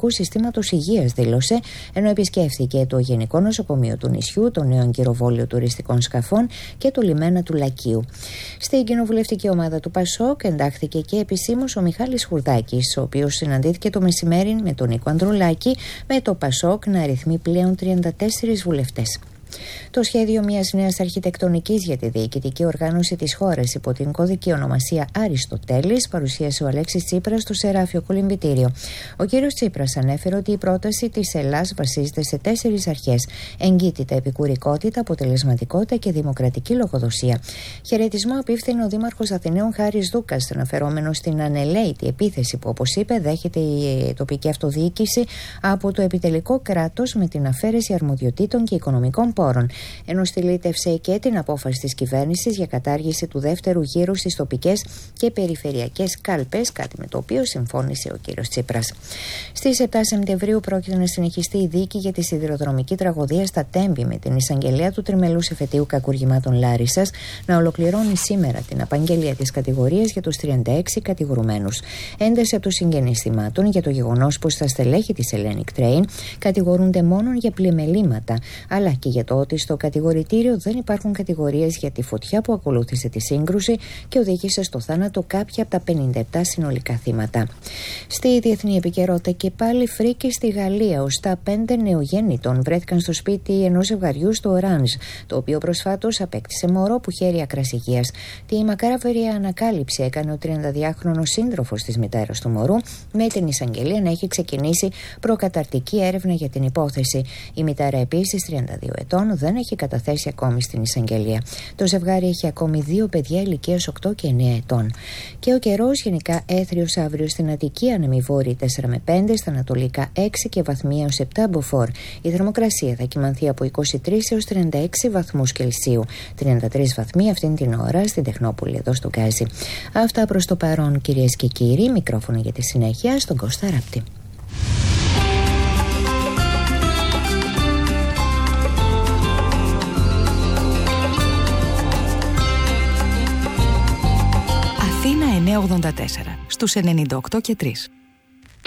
Εθνικού Συστήματος Υγείας, δήλωσε, ενώ επισκέφθηκε το Γενικό Νοσοκομείο του νησιού, το νέο εγκυροβόλιο τουριστικών σκαφών και το λιμένα του Λακίου. Στην κοινοβουλευτική ομάδα του Πασόκ εντάχθηκε και επισήμως ο Μιχάλης Χουρδάκης, ο οποίος συναντήθηκε το μεσημέρι με τον Νίκο Ανδρουλάκη, με το Πασόκ να αριθμεί πλέον 34 βουλευτές. Το σχέδιο μιας νέας αρχιτεκτονικής για τη διοικητική οργάνωση της χώρας υπό την κωδική ονομασία Αριστοτέλης παρουσίασε ο Αλέξης Τσίπρας στο Σεράφιο Κολυμβητήριο. Ο κύριος Τσίπρας ανέφερε ότι η πρόταση της Ελλάς βασίζεται σε 4 αρχές: εγκύτητα, επικουρικότητα, αποτελεσματικότητα και δημοκρατική λογοδοσία. Χαιρετισμό απίφθηνε ο Δήμαρχος Αθηναίων Χάρης Δούκας, αναφερόμενος στην ανελαίητη επίθεση που, όπως είπε, δέχεται η τοπική αυτοδιοίκηση από το επιτελικό κράτος με την αφαίρεση αρμοδιοτήτων και οικονομικών πόρων, ενώ στυλίτευσε και την απόφαση της κυβέρνησης για κατάργηση του δεύτερου γύρου στις τοπικές και περιφερειακές κάλπες, κάτι με το οποίο συμφώνησε ο κύριος Τσίπρας. Στις 7 Σεπτεμβρίου πρόκειται να συνεχιστεί η δίκη για τη σιδηροδρομική τραγωδία στα Τέμπη, με την εισαγγελέα του τριμελούς εφετείου κακουργημάτων Λάρισσας να ολοκληρώνει σήμερα την απαγγελία της κατηγορίας για τους 36 κατηγορουμένους. Ένταση από τους συγγενείς θυμάτων για το γεγονός πως τα στελέχη της Hellenic Train κατηγορούνται μόνο για πλημελήματα, αλλά και για το ότι στο κατηγορητήριο δεν υπάρχουν κατηγορίες για τη φωτιά που ακολούθησε τη σύγκρουση και οδήγησε στο θάνατο κάποια από τα 57 συνολικά θύματα. Στη διεθνή επικαιρότητα και πάλι φρίκη στη Γαλλία, ως τα 5 νεογέννητων βρέθηκαν στο σπίτι ενός ζευγαριού στο Οράνζ, το οποίο προσφάτως απέκτησε μωρό που χαίρει άκρας υγείας. Τη μακάβερη ανακάλυψη έκανε ο 32χρονος σύντροφος της μητέρας του μωρού, με την εισαγγελία να έχει ξεκινήσει προκαταρτική έρευνα για την υπόθεση. Η μητέρα, επίσης 32 ετών, δεν έχει καταθέσει ακόμη στην εισαγγελία. Το ζευγάρι έχει ακόμη 2 παιδιά ηλικίας 8 και 9 ετών. Και ο καιρός γενικά έθριος αύριο στην Αττική, ανεμεί βόρειοι 4 με 5, στα ανατολικά 6 και βαθμία έως 7 μποφόρ. Η θερμοκρασία θα κυμανθεί από 23 έως 36 βαθμούς Κελσίου. 33 βαθμοί αυτήν την ώρα στην Τεχνόπολη, εδώ στο Γκάζι. Αυτά προς το παρόν, κυρίες και κύριοι. Μικρόφωνο για τη συνέχεια στον Κώστα Ράπτη. Αθήνα 984 στους 98 και 3.